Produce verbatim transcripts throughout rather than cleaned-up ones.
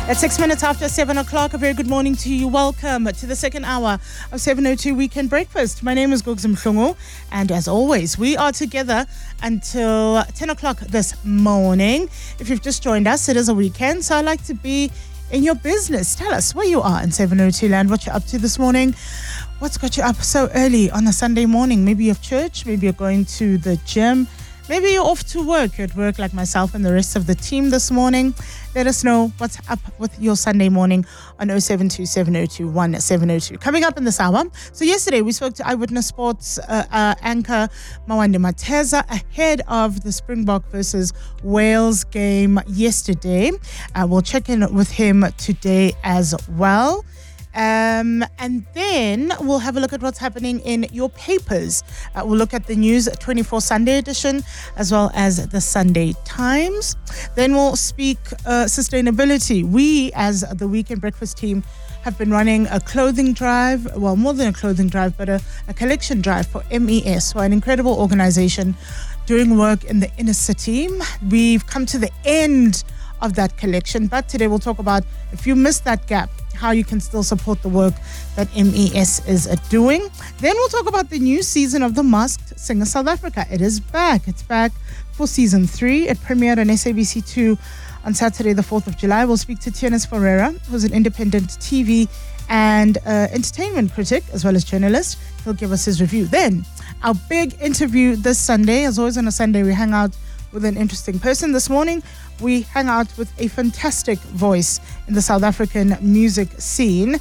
At six minutes after seven o'clock, a very good morning to you. Welcome to the second hour of seven oh two Weekend Breakfast. My name is Gugs Mhlungu, and as always, we are together until ten o'clock this morning. If you've just joined us, it is a weekend, so I'd like to be in your business. Tell us where you are in seven oh two land, what you're up to this morning. What's got you up so early on a Sunday morning? Maybe you have church, maybe you're going to the gym, maybe you're off to work. You're at work like myself and the rest of the team this morning. Let us know what's up with your Sunday morning on oh seven two, seven oh two, one seven oh two. Coming up in this hour. So yesterday we spoke to Eyewitness Sports uh, uh, anchor Mawande Mateza ahead of the Springbok versus Wales game yesterday. Uh, we'll check in with him today as well. Um, and then we'll have a look at what's happening in your papers. Uh, we'll look at the News twenty-four Sunday edition as well as the Sunday Times. Then we'll speak uh, sustainability. We, as the Weekend Breakfast team, have been running a clothing drive, well, more than a clothing drive, but a, a collection drive for M E S, so an incredible organization doing work in the inner city. We've come to the end of that collection, but today we'll talk about, if you missed that gap, how you can still support the work that M E S is doing. Then we'll talk about the new season of The Masked Singer South Africa. It is back. It's back for season three. It premiered on S A B C two on Saturday, the fourth of July. We'll speak to Tianis Ferreira, who's an independent T V and uh, entertainment critic, as well as journalist. He'll give us his review. Then, our big interview this Sunday. As always on a Sunday, we hang out with an interesting person. This morning, we hang out with a fantastic voice in the South African music scene,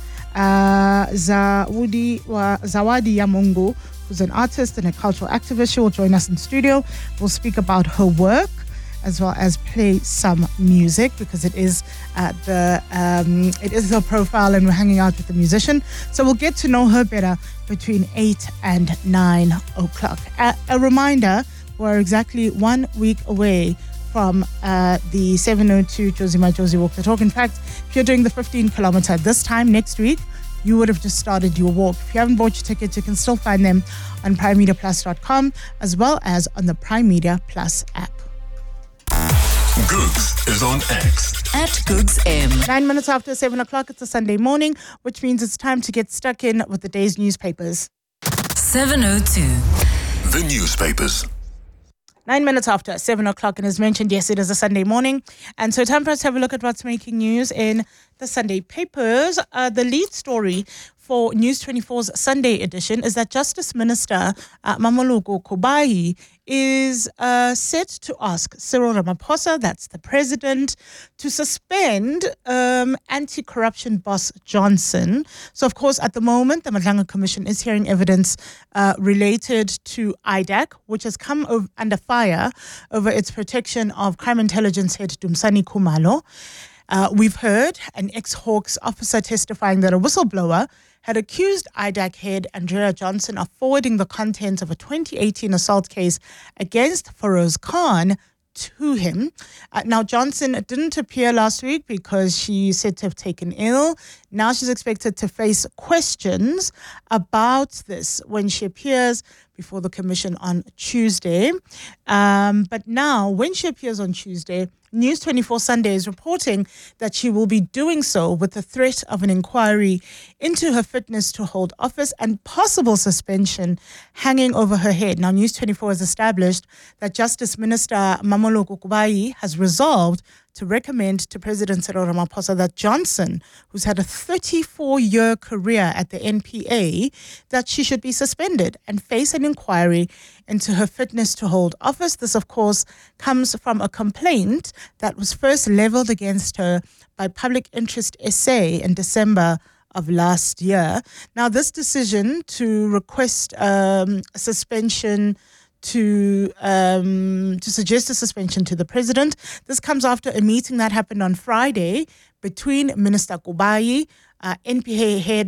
uh, Zawadi, wa, Zawadi Yamungu, who's an artist and a cultural activist. She will join us in studio. We'll speak about her work as well as play some music, because it is uh, the um, it is her profile and we're hanging out with the musician. So we'll get to know her better between eight and nine o'clock. A, a reminder, we're exactly one week away from uh, the seven oh two Josie My Josie Walk the Talk. In fact, if you're doing the fifteen kilometer this time next week, you would have just started your walk. If you haven't bought your tickets, you can still find them on prime media plus dot com as well as on the Prime Media Plus app. Googs is on X at Googs M. Nine minutes after seven o'clock, it's a Sunday morning, which means it's time to get stuck in with the day's newspapers. seven oh two. The newspapers. Nine minutes after seven o'clock, and as mentioned, yes, it is a Sunday morning. And so time for us to have a look at what's making news in the Sunday papers. Uh, the lead story for News twenty-four's Sunday edition is that Justice Minister uh, Mamoloko Kubayi is uh, set to ask Cyril Ramaphosa, that's the president, to suspend um, anti-corruption boss Johnson. So, of course, at the moment, the Madlanga Commission is hearing evidence uh, related to I D A C, which has come over, under fire over its protection of crime intelligence head Dumsani Khumalo. Uh, we've heard an ex-Hawks officer testifying that a whistleblower had accused I D A C head Andrea Johnson of forwarding the contents of a twenty eighteen assault case against Feroz Khan to him. Uh, now, Johnson didn't appear last week because she's said to have taken ill. Now she's expected to face questions about this when she appears before the commission on Tuesday. Um, but now, when she appears on Tuesday, News twenty-four Sunday is reporting that she will be doing so with the threat of an inquiry into her fitness to hold office and possible suspension hanging over her head. Now, News twenty-four has established that Justice Minister Mamoloko Kubayi has resolved to recommend to President Cyril Ramaphosa that Johnson, who's had a thirty-four-year career at the N P A, that she should be suspended and face an inquiry into her fitness to hold office. This, of course, comes from a complaint that was first leveled against her by Public Interest S A in December of last year. Now, this decision to request um, a suspension to um, to suggest a suspension to the president. This comes after a meeting that happened on Friday between Minister Kubayi, uh, N P A head